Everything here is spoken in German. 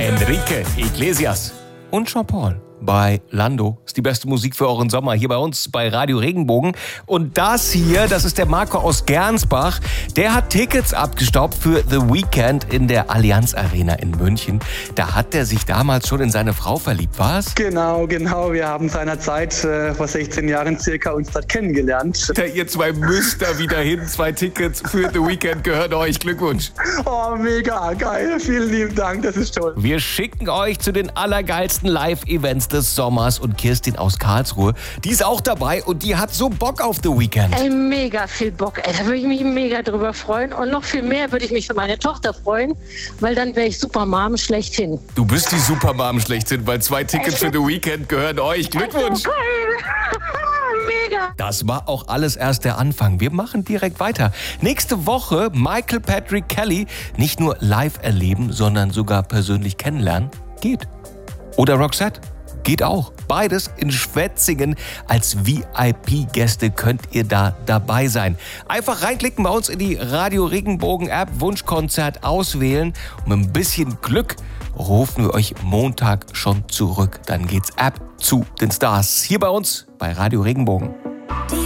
Enrique Iglesias und Jean-Paul bei Lando. Ist die beste Musik für euren Sommer hier bei uns bei Radio Regenbogen. Und das hier, das ist der Marco aus Gernsbach. Der hat Tickets abgestaubt für The Weeknd in der Allianz Arena in München. Da hat er sich damals schon in seine Frau verliebt, was? Genau. Wir haben seinerzeit vor 16 Jahren circa uns dort kennengelernt. Ihr zwei müsst da wieder hin. 2 Tickets für The Weeknd gehören euch. Glückwunsch. Oh, mega geil. Vielen lieben Dank. Das ist toll. Wir schicken euch zu den allergeilsten Live-Events des Sommers und Kirstin aus Karlsruhe, die ist auch dabei und die hat so Bock auf The Weeknd. Ey, mega viel Bock. Ey, da würde ich mich mega drüber freuen und noch viel mehr würde ich mich für meine Tochter freuen, weil dann wäre ich Supermom schlechthin. Du bist die Supermom schlechthin, weil 2 Tickets für The Weeknd gehören euch. Glückwunsch. So mega. Das war auch alles erst der Anfang. Wir machen direkt weiter. Nächste Woche Michael Patrick Kelly nicht nur live erleben, sondern sogar persönlich kennenlernen. Geht. Oder Roxette. Geht auch. Beides in Schwetzingen. Als VIP-Gäste könnt ihr da dabei sein. Einfach reinklicken bei uns in die Radio Regenbogen-App, Wunschkonzert auswählen. Und mit ein bisschen Glück rufen wir euch Montag schon zurück. Dann geht's ab zu den Stars. Hier bei uns bei Radio Regenbogen.